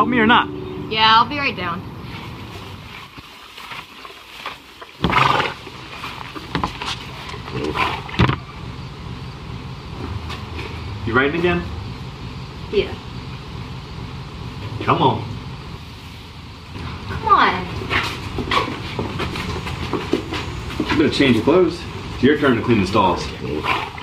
help me or not? Yeah, I'll be right down. You writing again? Yeah. Come on. Come on. You better change your clothes. It's your turn to clean the stalls.